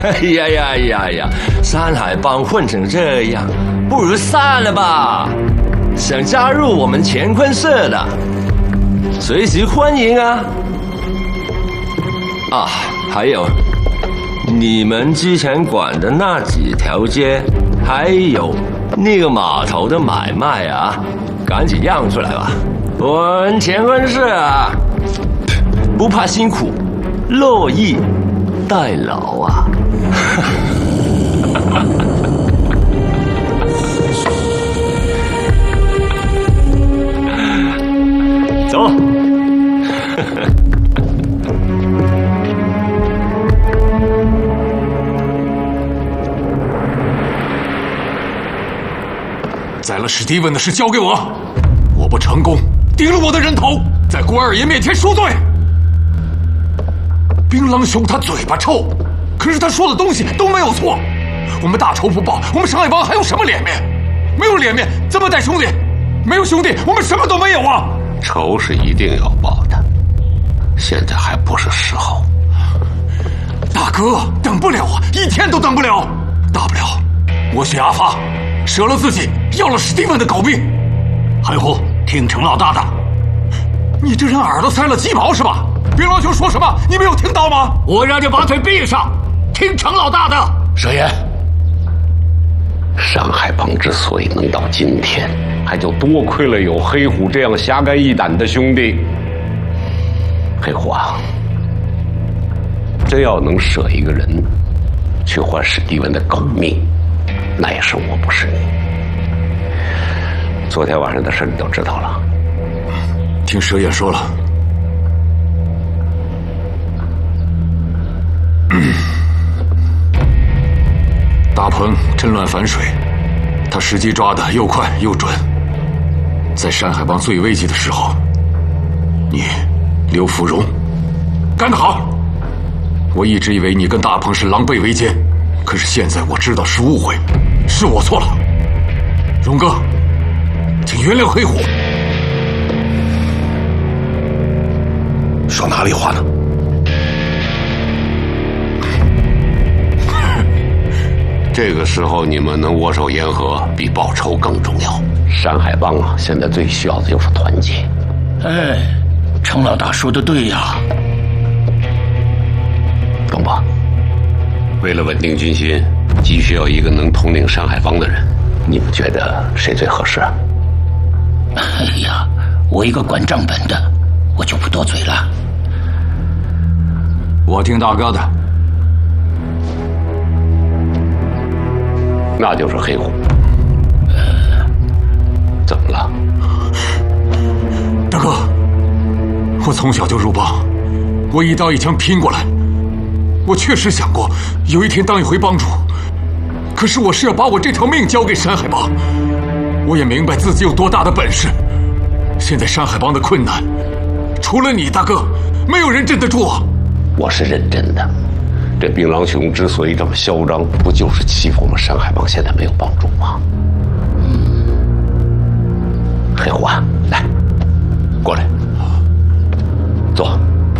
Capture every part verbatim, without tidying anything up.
哎呀呀呀呀！山海帮混成这样，不如散了吧。想加入我们乾坤社的，随时欢迎啊！啊，还有，你们之前管的那几条街，还有那个码头的买卖啊，赶紧让出来吧。我们乾坤社啊，不怕辛苦，乐意代劳啊！走。 宰了史蒂文的事交给我，我不成功，顶了我的人头，在关二爷面前赎罪。槟榔兄他嘴巴臭，可是他说的东西都没有错。我们大仇不报，我们山海帮还有什么脸面？没有脸面怎么带兄弟？没有兄弟，我们什么都没有啊！ 仇是一定要报的，现在还不是时候。 大哥，等不了啊，一天都等不了。大不了我选阿发，舍了自己，要了史蒂文的狗命。海虎，听程老大的。你这人耳朵塞了鸡毛是吧？槟榔兄说什么，你没有听到吗？ 我让你把嘴闭上，听程老大的。 舍言。 山海帮之所以能到今天，还就多亏了有黑虎这样侠肝义胆的兄弟。黑虎啊，真要能舍一个人去换史蒂文的狗命，那也是我不是你。昨天晚上的事你都知道了。 听蛇眼说了。大鹏趁乱反水，他时机抓得又快又准。在山海帮最危急的时候，你刘芙蓉干得好！我一直以为你跟大鹏是狼狈为奸，可是现在我知道是误会，是我错了。荣哥，请原谅黑虎。 说哪里话呢？ 这个时候你们能握手言和，比报仇更重要。山海帮啊，现在最需要的就是团结。 哎，程老大说的对呀。 懂吧？为了稳定军心，急需要一个能统领山海帮的人。你们觉得谁最合适啊？ 哎呀，我一个管账本的，我就不多嘴了。 我听大哥的。 那就是黑虎。怎么了？ 大哥，我从小就入帮，我一刀一枪拼过来。我确实想过有一天当一回帮主，可是我是要把我这条命交给山海帮。我也明白自己有多大的本事。现在山海帮的困难，除了你大哥，没有人镇得住啊。 我是认真的。这槟榔兄之所以这么嚣张，不就是欺负我们山海帮现在没有帮主吗？嗯，黑虎啊，来，过来，坐。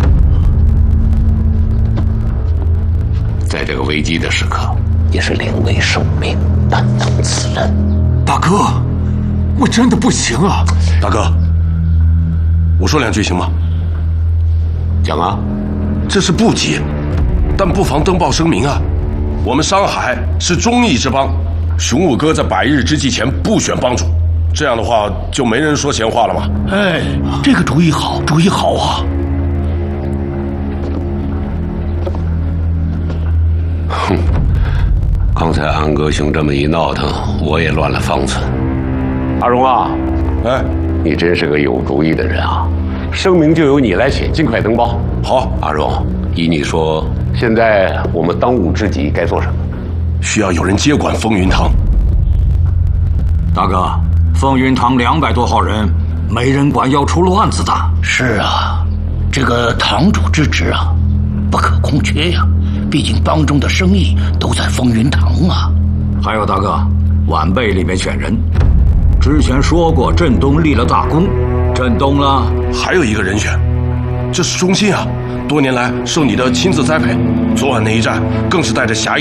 在这个危机的时刻，也是临危受命，担当此任。 大哥，我真的不行啊！ 大哥，我说两句行吗？ 讲啊， 这是不急。但不妨登报声明啊！我们山海是忠义之帮，熊武哥在百日之计前不选帮主，这样的话就没人说闲话了嘛。 哎，这个主意好，主意好啊！ 哼，刚才安哥兄这么一闹腾，我也乱了方寸。阿荣啊， 哎， 你真是个有主意的人啊！声明就由你来写，尽快登报。 好， 阿荣，依你说，现在我们当务之急该做什么？ 需要有人接管风云堂。 大哥，风云堂两百多号人，没人管要出乱子的。 是啊，这个堂主之职啊，不可空缺呀。毕竟帮中的生意都在风云堂啊。 还有大哥，晚辈里面选人，之前说过振东立了大功，振东了。 还有一个人选，这是忠信啊， 多年来受你的亲自栽培，昨晚那一战更是带着侠义